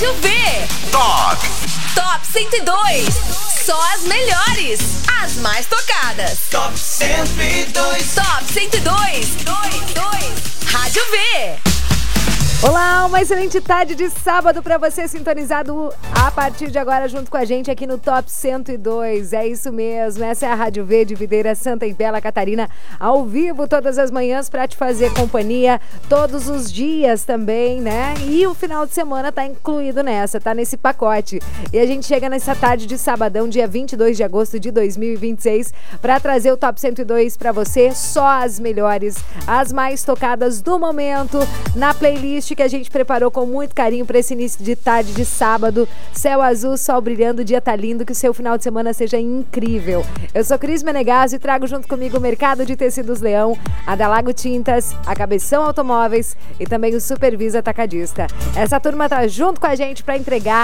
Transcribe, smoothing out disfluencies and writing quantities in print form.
Rádio V. Top 102. Só as melhores. As mais tocadas. Top 102. Top 102. Rádio V. Olá, uma excelente tarde de sábado para você sintonizado a partir de agora junto com a gente aqui no Top 102. É isso mesmo, essa é a Rádio V de Videira, Santa e Bela Catarina, ao vivo todas as manhãs para te fazer companhia todos os dias também, né? E o final de semana tá incluído nessa, tá nesse pacote. E a gente chega nessa tarde de sabadão, dia 22 de agosto de 2026, para trazer o Top 102 para você, só as melhores, as mais tocadas do momento, na playlist que a gente preparou com muito carinho para esse início de tarde de sábado. Céu azul, sol brilhando, o dia tá lindo, que o seu final de semana seja incrível. Eu sou Cris Menegasso e trago junto comigo o Mercado de Tecidos Leão, a Dalago Tintas, a Cabeção Automóveis e também o Supervisa Atacadista. Essa turma tá junto com a gente para entregar